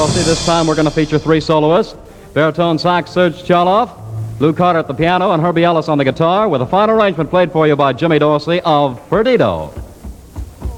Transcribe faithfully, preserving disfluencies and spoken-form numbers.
Dorsey. This time we're going to feature three soloists. Baritone sax Serge Charloff, Lou Carter at the piano, and Herbie Ellis on the guitar, with a final arrangement played for you by Jimmy Dorsey of Perdido.